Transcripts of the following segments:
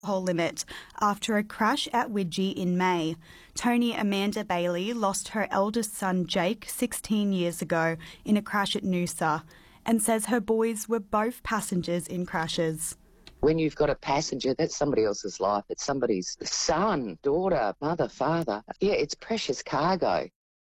alcohol limit after a crash at Widgie in May. Tony Amanda Bailey lost her eldest son Jake 16 years ago in a crash at Noosa and says her boys were both passengers in crashes. When you've got a passenger, that's somebody else's life. It's somebody's son, daughter, mother, father. Yeah, it's precious cargo.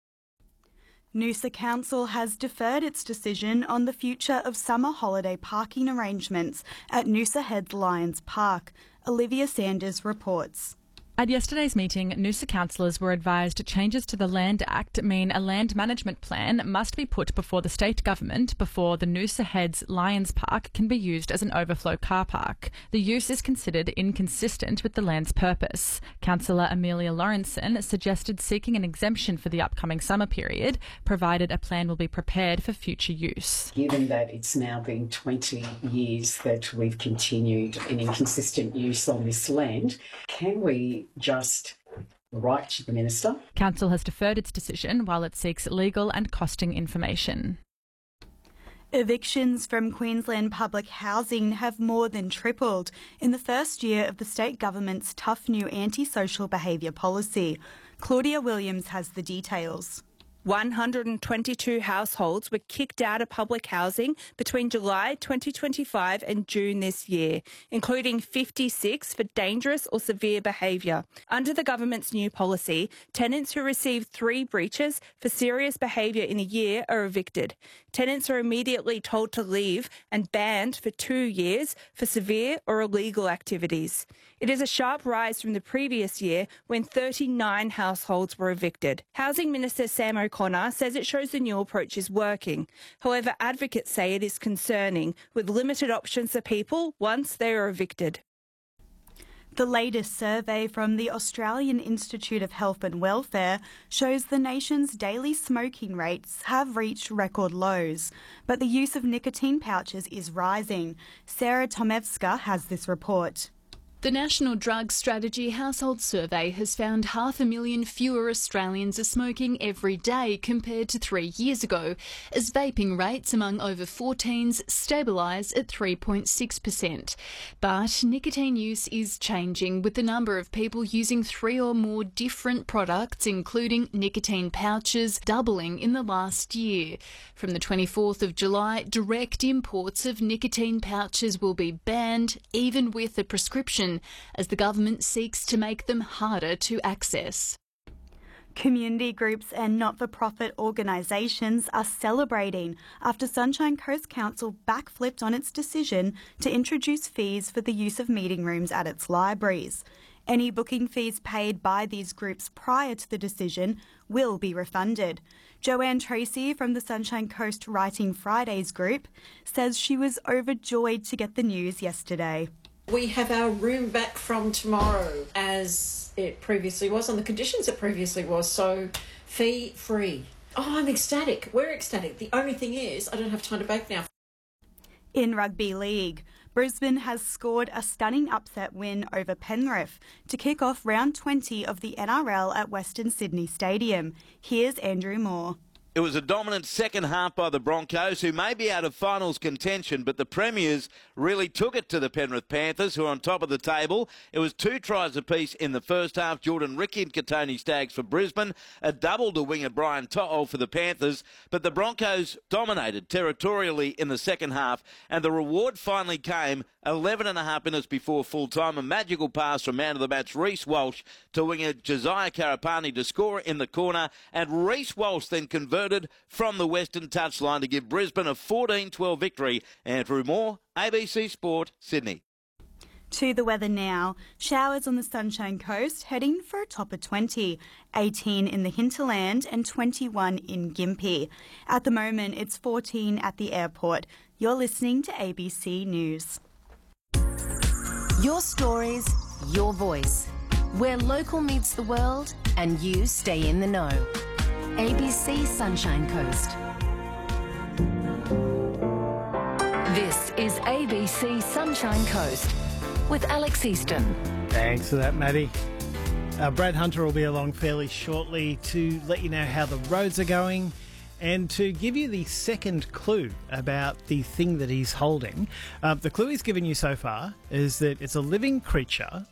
Noosa Council has deferred its decision on the future of summer holiday parking arrangements at Noosa Heads Lions Park. Olivia Sanders reports. At yesterday's meeting, Noosa councillors were advised changes to the Land Act mean a land management plan must be put before the state government before the Noosa Heads Lions Park can be used as an overflow car park. The use is considered inconsistent with the land's purpose. Councillor Amelia Lawrenson suggested seeking an exemption for the upcoming summer period, provided a plan will be prepared for future use. Given that it's now been 20 years that we've continued an inconsistent use on this land, can we just write to the Minister? Council has deferred its decision while it seeks legal and costing information. Evictions from Queensland public housing have more than tripled in the first year of the state government's tough new antisocial behaviour policy. Claudia Williams has the details. 122 households were kicked out of public housing between July 2025 and June this year, including 56 for dangerous or severe behaviour. Under the government's new policy, tenants who receive 3 breaches for serious behaviour in a year are evicted. Tenants are immediately told to leave and banned for 2 years for severe or illegal activities. It is a sharp rise from the previous year when 39 households were evicted. Housing Minister Sam O'Connor says it shows the new approach is working. However, advocates say it is concerning, with limited options for people once they are evicted. The latest survey from the Australian Institute of Health and Welfare shows the nation's daily smoking rates have reached record lows, but the use of nicotine pouches is rising. Sarah Tomevska has this report. The National Drug Strategy Household Survey has found 500,000 fewer Australians are smoking every day compared to 3 years ago, as vaping rates among over 14s stabilise at 3.6%. But nicotine use is changing, with the number of people using 3 or more different products, including nicotine pouches, doubling in the last year. From the 24th of July, direct imports of nicotine pouches will be banned, even with a prescription, as the government seeks to make them harder to access. Community groups and not-for-profit organisations are celebrating after Sunshine Coast Council backflipped on its decision to introduce fees for the use of meeting rooms at its libraries. Any booking fees paid by these groups prior to the decision will be refunded. Joanne Tracy from the Sunshine Coast Writing Fridays group says she was overjoyed to get the news yesterday. We have our room back from tomorrow as it previously was, on the conditions it previously was, so fee-free. Oh, I'm ecstatic. We're ecstatic. The only thing is I don't have time to bake now. In rugby league, Brisbane has scored a stunning upset win over Penrith to kick off round 20 of the NRL at Western Sydney Stadium. Here's Andrew Moore. It was a dominant second half by the Broncos, who may be out of finals contention, but the Premiers really took it to the Penrith Panthers, who are on top of the table. It was 2 tries apiece in the first half. Jordan Ricky and Katoni Staggs for Brisbane, a double to winger Brian To'o for the Panthers, but the Broncos dominated territorially in the second half, and the reward finally came 11 and a half minutes before full time. A magical pass from man of the match Reece Walsh to winger Josiah Karapani to score in the corner, and Reece Walsh then converted from the western touchline to give Brisbane a 14-12 victory. Andrew Moore, ABC Sport, Sydney. To the weather now. Showers on the Sunshine Coast, heading for a top of 20, 18 in the hinterland and 21 in Gympie. At the moment, it's 14 at the airport. You're listening to ABC News. Your stories, your voice. Where local meets the world and you stay in the know. ABC Sunshine Coast. This is ABC Sunshine Coast with Alex Easton. Thanks for that, Maddie. Brad Hunter will be along fairly shortly to let you know how the roads are going and to give you the second clue about the thing that he's holding. The clue he's given you so far is that it's a living creature